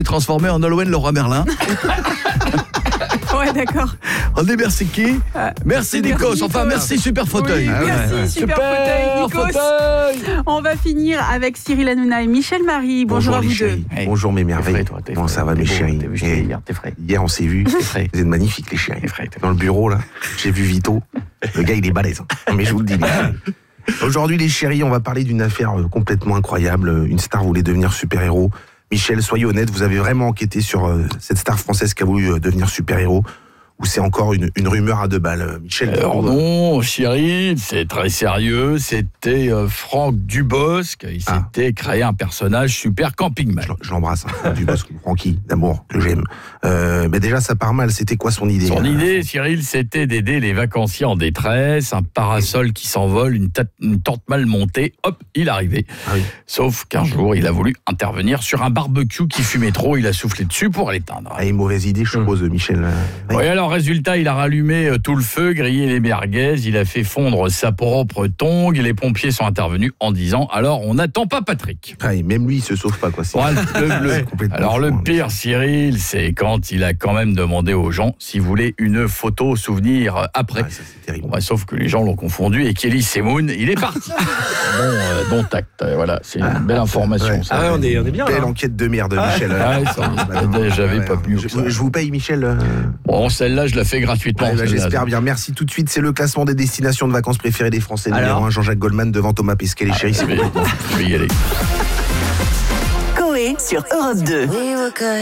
Transformé en Nolwenn Leroy Merlin. Ouais, d'accord. On dit merci qui merci Nikos. Enfin, merci Super Fauteuil. Oui, merci Super Fauteuil, Nikos. On va finir avec Cyril Hanouna et Michel Marie. Bonjour à vous deux. Hey. Bonjour mes merveilles. Comment ça va mes chéris? T'es vu hier, t'es frais. Hier on s'est vu. Vous êtes magnifiques les chéris. Dans le bureau là, j'ai vu Vito. Le gars il est balèze. Non, mais je vous le dis. Aujourd'hui les chéris, on va parler d'une affaire complètement incroyable. Une star voulait devenir super-héros. Michel, soyez honnête, vous avez vraiment enquêté sur cette star française qui a voulu devenir super-héros, ou c'est encore une rumeur à deux balles, Michel? Alors non, Cyril, c'est très sérieux. C'était Franck Dubosc. Il s'était créé un personnage super campingman. Je l'embrasse, Franck Dubosc, Francky, d'amour, que j'aime. Mais déjà, ça part mal. C'était quoi son idée? Son idée, Cyril, c'était d'aider les vacanciers en détresse. Un parasol qui s'envole, une tente mal montée. Hop, il arrivait. Ah oui. Sauf qu'un jour, il a voulu intervenir sur un barbecue qui fumait trop. Il a soufflé dessus pour l'éteindre. Ah, une mauvaise idée, je suppose, Michel. Oui, alors, résultat, il a rallumé tout le feu, grillé les merguez, il a fait fondre sa propre tongue, et les pompiers sont intervenus en disant « Alors, on n'attend pas Patrick ». Ah, et même lui, il se sauve pas, quoi. Alors, le pire, Cyril, c'est quand il a quand même demandé aux gens s'ils voulaient une photo souvenir après. Ah, ça, c'est terrible. Sauf que les gens l'ont confondu et Kelly Semoun, il est parti. Bon tact, voilà, c'est une belle information. Ouais. Ça. Ah, on est bien. Belle enquête de merde, Michel. J'avais pas pu. Je vous paye, Michel. Bon, celle-là, je la fais gratuitement. J'espère bien. Merci. Tout de suite, c'est le classement des destinations de vacances préférées des Français. Numéro 1, Jean-Jacques Goldman devant Thomas Pesquet. Les chéris, c'est Je vais y aller. Coé sur Europe 2.